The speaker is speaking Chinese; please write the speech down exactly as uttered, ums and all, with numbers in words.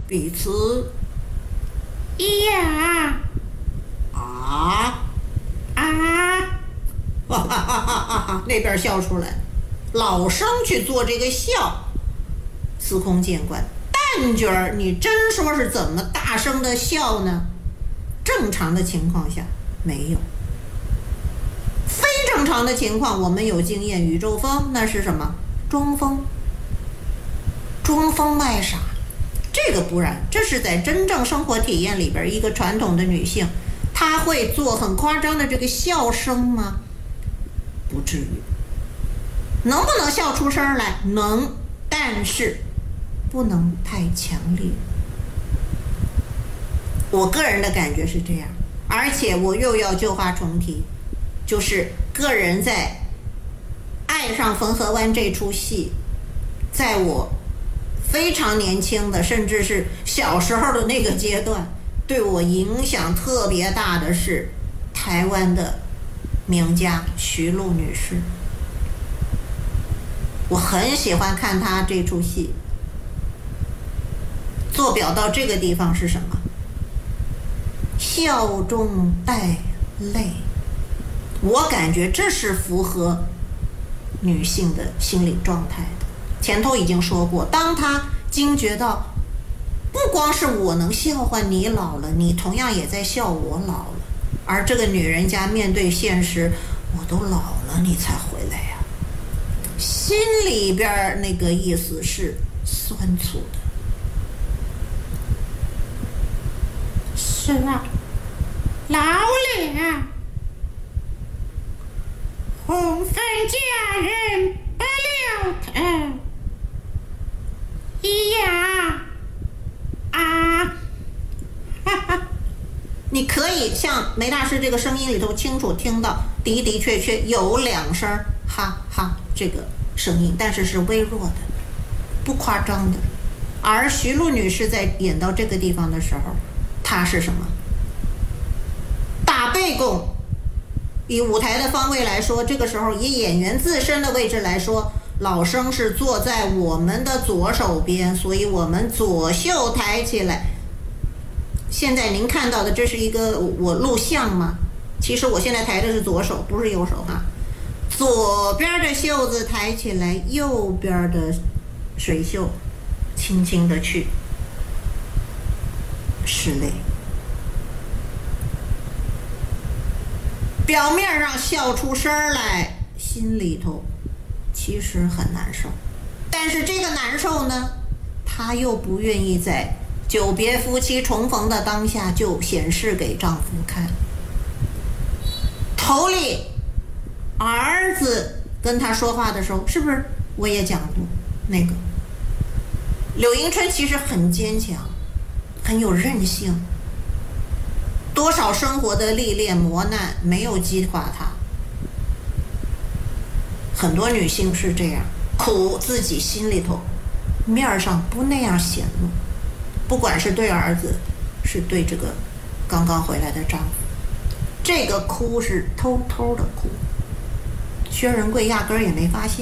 彼此呀啊啊！ 哈哈哈哈哈！那边笑出来，老生去做这个笑。司空见惯，旦角儿，你真说是怎么大声的笑呢？正常的情况下没有，非正常的情况我们有经验，宇宙风那是什么？装疯，装疯卖傻。这个不然，这是在真正生活体验里边，一个传统的女性，她会做很夸张的这个笑声吗？不至于。能不能笑出声来？能，但是不能太强烈。我个人的感觉是这样，而且我又要旧话重提，就是个人在爱上汾河湾这出戏，在我非常年轻的，甚至是小时候的那个阶段，对我影响特别大的是台湾的名家徐璐女士。我很喜欢看她这出戏。做表到这个地方是什么？笑中带泪。我感觉这是符合女性的心理状态的。前头已经说过，当她惊觉到不光是我能笑话你老了，你同样也在笑我老了，而这个女人家面对现实，我都老了你才回来呀，心里边那个意思是酸楚的。 是啊，老了，红粉佳人不了头。呀啊！ 哈哈，你可以像梅大师这个声音里头清楚听到的的确确有两声哈哈这个声音，但是是微弱的，不夸张的。而徐璐女士在演到这个地方的时候，她是什么？大背弓。以舞台的方位来说，这个时候以演员自身的位置来说，老生是坐在我们的左手边，所以我们左袖抬起来。现在您看到的这是一个我录像吗？其实我现在抬的是左手，不是右手哈。左边的袖子抬起来，右边的水袖轻轻的去拭泪。表面上笑出声来，心里头其实很难受，但是这个难受呢，她又不愿意在久别夫妻重逢的当下就显示给丈夫看。头里儿子跟她说话的时候，是不是我也讲过那个柳迎春其实很坚强，很有韧性，多少生活的历练磨难没有击垮她。很多女性是这样，苦自己心里头，面上不那样显露，不管是对儿子，是对这个刚刚回来的丈夫，这个哭是偷偷的哭，薛仁贵压根儿也没发现。